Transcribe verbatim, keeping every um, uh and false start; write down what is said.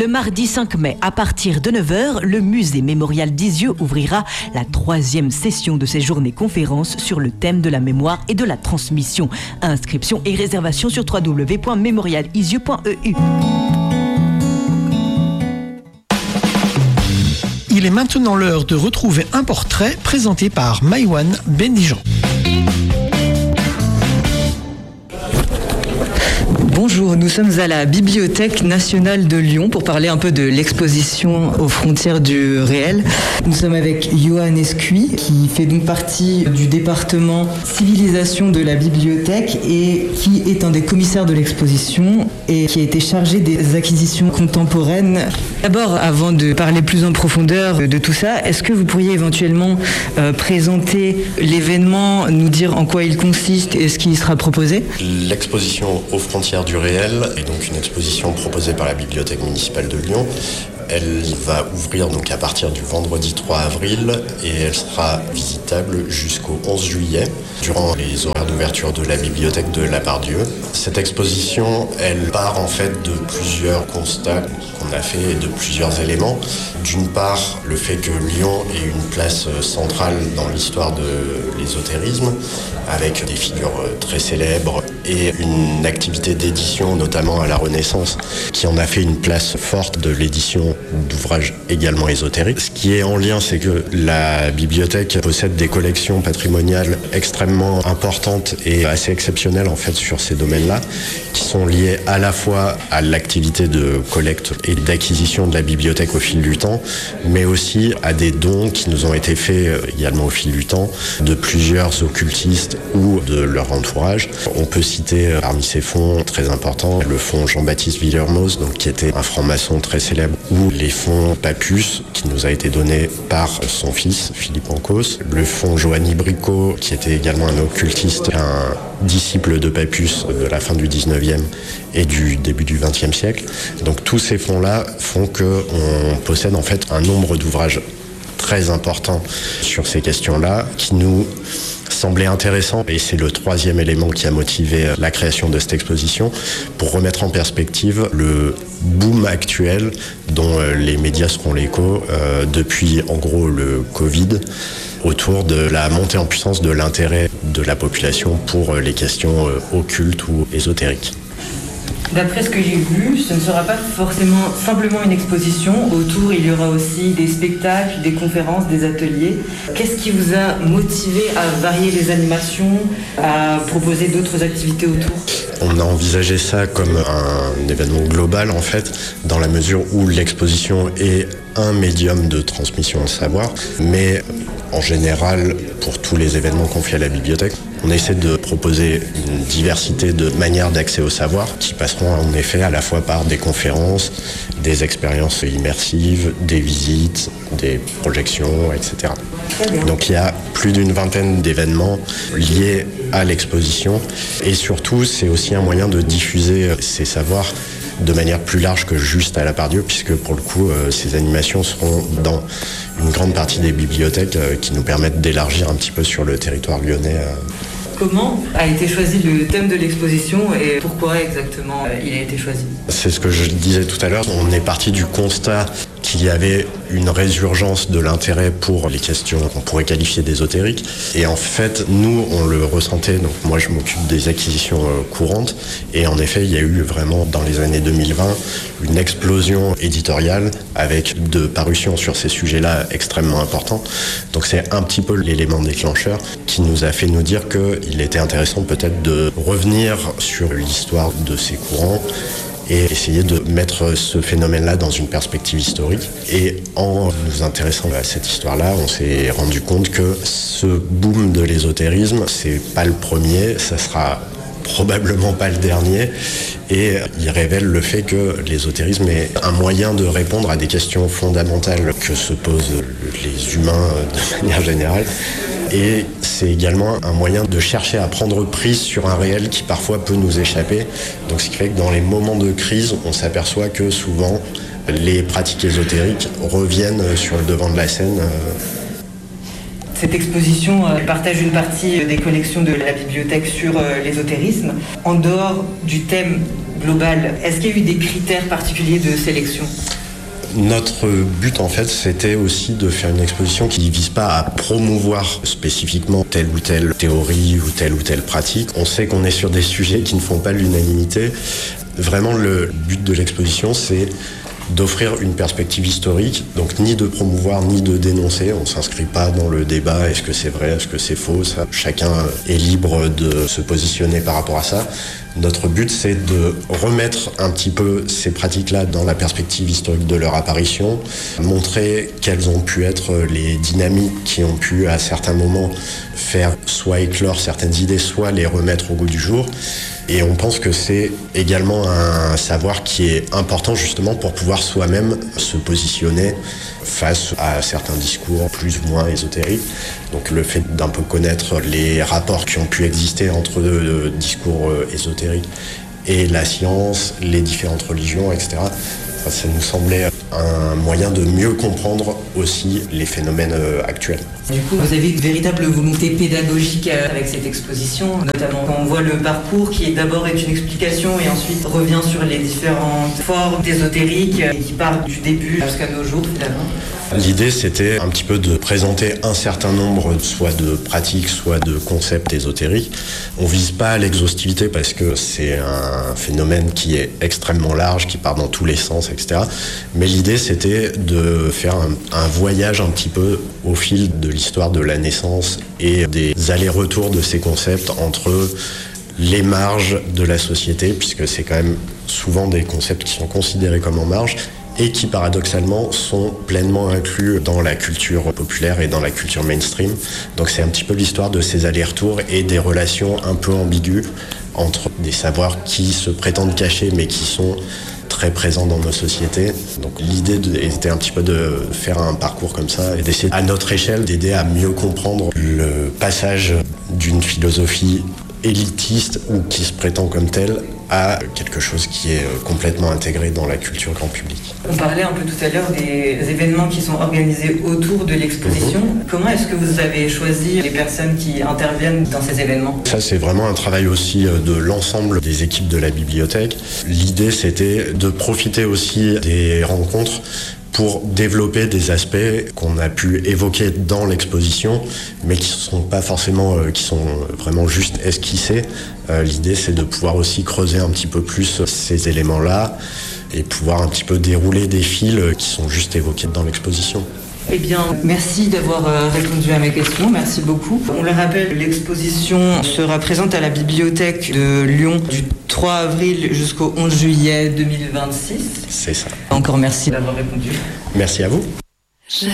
Le mardi cinq mai, à partir de neuf heures, le musée mémorial d'Isieux ouvrira la troisième session de ses journées conférences sur le thème de la mémoire et de la transmission. Inscription et réservation sur w w w point mémorial isieux point e u. Il est maintenant l'heure de retrouver un portrait présenté par Maïwan Bendijan. Bonjour, nous sommes à la Bibliothèque nationale de Lyon pour parler un peu de l'exposition aux frontières du réel. Nous sommes avec Johan Escuy, qui fait donc partie du département civilisation de la bibliothèque et qui est un des commissaires de l'exposition et qui a été chargé des acquisitions contemporaines. D'abord, avant de parler plus en profondeur de tout ça, est-ce que vous pourriez éventuellement euh, présenter l'événement, nous dire en quoi il consiste et ce qui y sera proposé ? L'exposition aux frontières du réel est donc une exposition proposée par la Bibliothèque municipale de Lyon. Elle va ouvrir donc à partir du vendredi trois avril et elle sera visitable jusqu'au onze juillet durant les horaires d'ouverture de la bibliothèque de Lapardieu. Cette exposition, elle part en fait de plusieurs constats qu'on a fait et de plusieurs éléments. D'une part, le fait que Lyon ait une place centrale dans l'histoire de l'ésotérisme avec des figures très célèbres et une activité d'édition, notamment à la Renaissance, qui en a fait une place forte de l'édition d'ouvrages également ésotériques. Ce qui est en lien, c'est que la bibliothèque possède des collections patrimoniales extrêmement importantes et assez exceptionnelles en fait sur ces domaines-là, qui sont liées à la fois à l'activité de collecte et d'acquisition de la bibliothèque au fil du temps, mais aussi à des dons qui nous ont été faits également au fil du temps de plusieurs occultistes ou de leur entourage. On peut citer parmi ces fonds très importants le fonds Jean-Baptiste Villermoz, donc qui était un franc-maçon très célèbre, ou les fonds Papus, qui nous a été donné par son fils, Philippe Ancos, le fonds Johanny Bricot, qui était également un occultiste, un disciple de Papus de la fin du dix-neuvième et du début du vingtième siècle. Donc tous ces fonds-là font qu'on possède en fait un nombre d'ouvrages très important sur ces questions-là, qui nous semblait intéressant, et c'est le troisième élément qui a motivé la création de cette exposition, pour remettre en perspective le boom actuel dont les médias seront l'écho euh, depuis en gros le Covid, autour de la montée en puissance de l'intérêt de la population pour les questions euh, occultes ou ésotériques. D'après ce que j'ai vu, ce ne sera pas forcément simplement une exposition. Autour, il y aura aussi des spectacles, des conférences, des ateliers. Qu'est-ce qui vous a motivé à varier les animations, à proposer d'autres activités autour ? On a envisagé ça comme un événement global en fait, dans la mesure où l'exposition est un médium de transmission de savoir, mais en général, pour tous les événements qu'on fait à la bibliothèque, on essaie de proposer une diversité de manières d'accès au savoir qui passeront en effet à la fois par des conférences, des expériences immersives, des visites, des projections, et cetera. Donc il y a plus d'une vingtaine d'événements liés à l'exposition et surtout c'est aussi un moyen de diffuser ces savoirs de manière plus large que juste à Lapardieu, puisque pour le coup, euh, ces animations seront dans une grande partie des bibliothèques euh, qui nous permettent d'élargir un petit peu sur le territoire lyonnais. Euh. Comment a été choisi le thème de l'exposition et pourquoi exactement euh, il a été choisi ? C'est ce que je disais tout à l'heure, on est parti du constat qu'il y avait une résurgence de l'intérêt pour les questions qu'on pourrait qualifier d'ésotériques. Et en fait, nous, on le ressentait. Donc moi, je m'occupe des acquisitions euh, courantes. Et en effet, il y a eu vraiment, dans les années deux mille vingt, une explosion éditoriale avec de parutions sur ces sujets-là extrêmement importants. Donc c'est un petit peu l'élément déclencheur qui nous a fait nous dire qu'il était intéressant peut-être de revenir sur l'histoire de ces courants et essayer de mettre ce phénomène-là dans une perspective historique. Et en nous intéressant à cette histoire-là, on s'est rendu compte que ce boom de l'ésotérisme, c'est pas le premier, ça sera probablement pas le dernier, et il révèle le fait que l'ésotérisme est un moyen de répondre à des questions fondamentales que se posent les humains de manière générale. Et c'est également un moyen de chercher à prendre prise sur un réel qui parfois peut nous échapper. Donc ce qui fait que dans les moments de crise, on s'aperçoit que souvent les pratiques ésotériques reviennent sur le devant de la scène. Cette exposition partage une partie des collections de la bibliothèque sur l'ésotérisme. En dehors du thème globale. Est-ce qu'il y a eu des critères particuliers de sélection ? Notre but, en fait, c'était aussi de faire une exposition qui ne vise pas à promouvoir spécifiquement telle ou telle théorie ou telle ou telle pratique. On sait qu'on est sur des sujets qui ne font pas l'unanimité. Vraiment, le but de l'exposition, c'est d'offrir une perspective historique, donc ni de promouvoir ni de dénoncer. On ne s'inscrit pas dans le débat, est-ce que c'est vrai, est-ce que c'est faux, ça, chacun est libre de se positionner par rapport à ça. Notre but, c'est de remettre un petit peu ces pratiques-là dans la perspective historique de leur apparition, montrer quelles ont pu être les dynamiques qui ont pu, à certains moments, faire soit éclore certaines idées, soit les remettre au goût du jour. Et on pense que c'est également un savoir qui est important justement pour pouvoir soi-même se positionner face à certains discours plus ou moins ésotériques. Donc le fait d'un peu connaître les rapports qui ont pu exister entre le discours ésotérique et la science, les différentes religions, et cetera. Ça nous semblait un moyen de mieux comprendre aussi les phénomènes actuels. Du coup, vous avez une véritable volonté pédagogique avec cette exposition, notamment quand on voit le parcours qui d'abord est une explication et ensuite revient sur les différentes formes ésotériques et qui part du début jusqu'à nos jours finalement. L'idée, c'était un petit peu de présenter un certain nombre soit de pratiques, soit de concepts ésotériques. On vise pas à l'exhaustivité parce que c'est un phénomène qui est extrêmement large, qui part dans tous les sens, et cetera. Mais l'idée, c'était de faire un, un voyage un petit peu au fil de l'histoire de la naissance et des allers-retours de ces concepts entre les marges de la société, puisque c'est quand même souvent des concepts qui sont considérés comme en marge, et qui paradoxalement sont pleinement inclus dans la culture populaire et dans la culture mainstream. Donc c'est un petit peu l'histoire de ces allers-retours et des relations un peu ambiguës entre des savoirs qui se prétendent cachés mais qui sont très présents dans nos sociétés. Donc l'idée de, était un petit peu de faire un parcours comme ça et d'essayer à notre échelle d'aider à mieux comprendre le passage d'une philosophie élitiste ou qui se prétend comme telle à quelque chose qui est complètement intégré dans la culture grand public. On parlait un peu tout à l'heure des événements qui sont organisés autour de l'exposition. Mmh. Comment est-ce que vous avez choisi les personnes qui interviennent dans ces événements ? Ça, c'est vraiment un travail aussi de l'ensemble des équipes de la bibliothèque. L'idée, c'était de profiter aussi des rencontres pour développer des aspects qu'on a pu évoquer dans l'exposition, mais qui sont pas forcément, euh, qui sont vraiment juste esquissés. Euh, l'idée, c'est de pouvoir aussi creuser un petit peu plus ces éléments-là et pouvoir un petit peu dérouler des fils qui sont juste évoqués dans l'exposition. Eh bien, merci d'avoir répondu à mes questions, merci beaucoup. On le rappelle, l'exposition sera présente à la bibliothèque de Lyon du trois avril jusqu'au onze juillet deux mille vingt-six. C'est ça. Encore merci d'avoir répondu. Merci à vous.